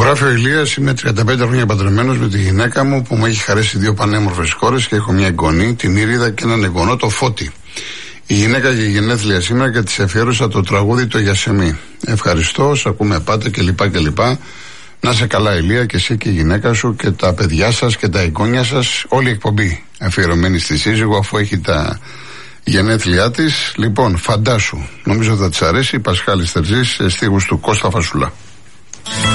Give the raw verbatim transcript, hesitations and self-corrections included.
γράφει ο Ηλίας, είμαι τριάντα πέντε χρόνια παντρεμένος με τη γυναίκα μου που μου έχει χαρέσει δύο πανέμορφες κόρες και έχω μια εγγονή, την Ήριδα, και έναν εγγονό, το Φώτη. Η γυναίκα για γενέθλια σήμερα και της αφιέρωσα το τραγούδι το Γιασεμί. Ευχαριστώ, σ' ακούμε πάτε κλπ. κλπ. Να σε καλά, Ηλία, και εσύ και η γυναίκα σου και τα παιδιά σας και τα εγγόνια σας. Όλη η εκπομπή αφιερωμένη στη σύζυγο αφού έχει τα γενέθλιά της. Λοιπόν, φαντάσου, νομίζω θα της αρέσει, Πασχάλης Τερζής, στίχους του Κώστα Φασουλά.